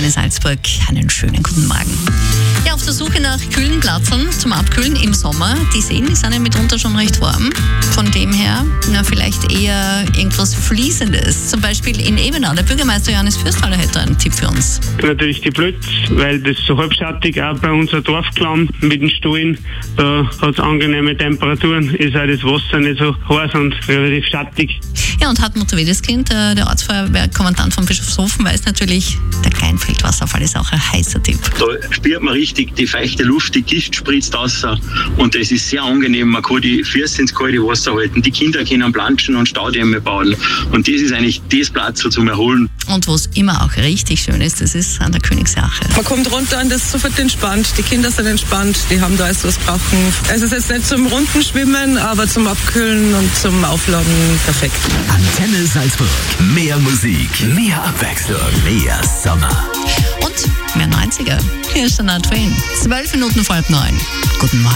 Antenne Salzburg. Einen schönen guten Morgen. Ja, auf der Suche nach kühlen Plätzen zum Abkühlen im Sommer. Die Seen, die sind ja mitunter schon recht warm. Von dem her, vielleicht eher irgendwas Fließendes. Zum Beispiel in Ebenau. Der Bürgermeister Johannes Fürsthaler hätte einen Tipp für uns. Natürlich die Blötz, weil das so halbschattig, auch bei unserer Dorfklamm mit den Stollen, da hat es angenehme Temperaturen, ist auch das Wasser nicht so heiß und relativ schattig. Ja, und Hartmut Wedeskind, der Ortsfeuerwehrkommandant von Bischofshofen, weiß natürlich, der Kleinfeldwasserfall ist auch ein heißer Tipp. Da spürt man richtig die feuchte Luft, die Gischt spritzt raus und es ist sehr angenehm. Man kann die Füße ins kalte Wasser halten, die Kinder können planschen und Staudämme bauen und das ist eigentlich das Platz zum Erholen. Und wo es immer auch richtig schön ist, das ist an der Königsache. Man kommt runter und ist sofort entspannt, die Kinder sind entspannt, die haben da alles, was brauchen. Es ist jetzt nicht zum Rundenschwimmen, aber zum Abkühlen und zum Aufladen perfekt. Antenne Salzburg. Mehr Musik, mehr Abwechslung, mehr Sommer. Und mehr 90er. Hier ist der Nat Wayne. 12 Minuten vor 9. Guten Morgen.